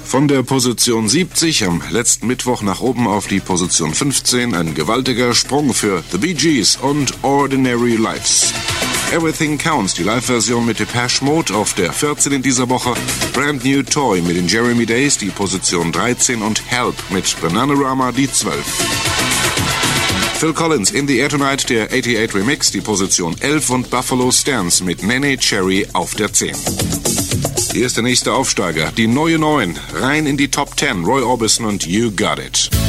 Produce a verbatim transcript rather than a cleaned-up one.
Von der Position siebzig am letzten Mittwoch nach oben auf die Position fünfzehn. Ein gewaltiger Sprung für The Bee Gees und Ordinary Lives. Everything Counts, die Live-Version mit Depeche Mode auf der vierzehn in dieser Woche. Brand New Toy mit den Jeremy Days, die Position dreizehn. Und Help mit Bananarama, die zwölf. Phil Collins, In the Air Tonight, der achtundachtzig Remix, die Position elf. Und Buffalo Stance mit Nene Cherry auf der zehn. Hier ist der nächste Aufsteiger, die neue neun, rein in die Top zehn, Roy Orbison und You Got It.